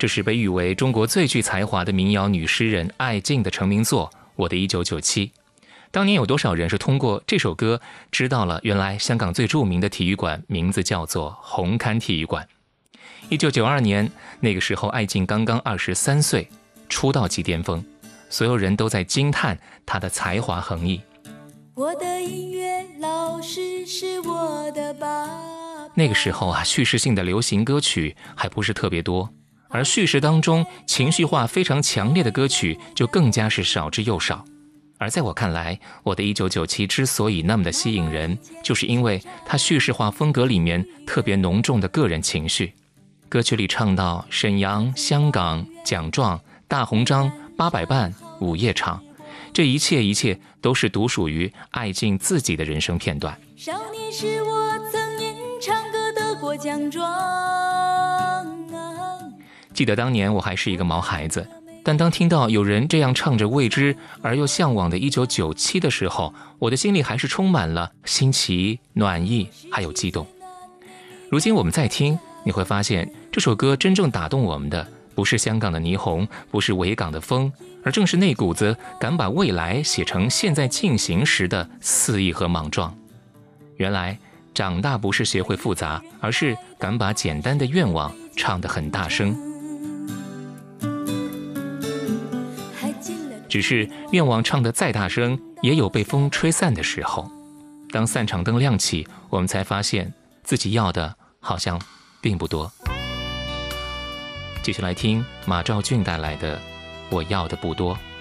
这是被誉为中国最具才华的民谣女诗人艾静的成名作《我的1997》。当年有多少人是通过这首歌知道了原来香港最著名的体育馆名字叫做红磡体育馆。1992年，那个时候艾静刚刚23岁，出道即巅峰，所有人都在惊叹她的才华横溢。 我的音乐老师是我的爸爸。 那个时候啊，叙事性的流行歌曲还不是特别多，而叙事当中情绪化非常强烈的歌曲就更加是少之又少。而在我看来，我的1997之所以那么的吸引人，就是因为它叙事化风格里面特别浓重的个人情绪。歌曲里唱到沈阳、香港、奖状、大红章、800伴、午夜场，这一切都是独属于艾静自己的人生片段。 少年时我曾因唱歌得过奖状记得当年我还是一个毛孩子，但当听到有人这样唱着未知而又向往的1997的时候，我的心里还是充满了新奇、暖意还有激动。如今我们再听，你会发现这首歌真正打动我们的不是香港的霓虹，不是维港的风，而正是那股子敢把未来写成现在进行时的肆意和莽撞。原来长大不是学会复杂，而是敢把简单的愿望唱得很大声。只是愿望唱得再大声，也有被风吹散的时候。当散场灯亮起，我们才发现自己要的好像并不多。继续来听马兆骏带来的《我要的不多》。